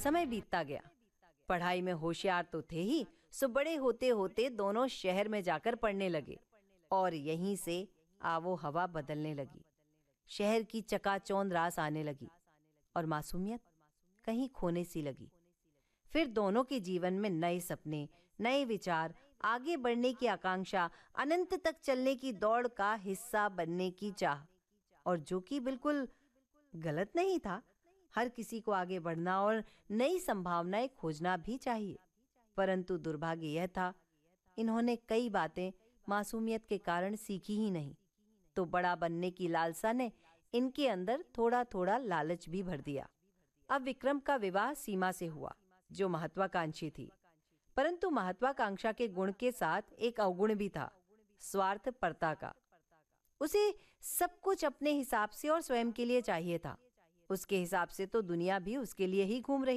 समय बीतता गया। पढ़ाई में होशियार तो थे ही, सो बड़े होते होते दोनों शहर में जाकर पढ़ने लगे और यहीं से आवो हवा बदलने लगी। शहर की चकाचौंध रास आने लगी और मासूमियत कहीं खोने सी लगी। फिर दोनों के जीवन में नए सपने, नए विचार, आगे बढ़ने की आकांक्षा, अनंत तक चलने की दौड़ का हिस्सा बनने की चाह, और जो कि बिल्कुल गलत नहीं था। हर किसी को आगे बढ़ना और नई संभावनाएं खोजना भी चाहिए, परंतु दुर्भाग्य यह था, इन्होंने कई बातें मासूमियत के कारण सीखी ही नहीं। तो बड़ा बनने की लालसा ने इनके अंदर थोड़ा थोड़ा लालच भी भर दिया। अब विक्रम का विवाह सीमा से हुआ, जो महत्वाकांक्षी थी, परंतु महत्वाकांक्षा के गुण के साथ एक अवगुण भी था, स्वार्थपरता का। उसे सब कुछ अपने हिसाब से और स्वयं के लिए चाहिए था। उसके हिसाब से तो दुनिया भी उसके लिए ही घूम रही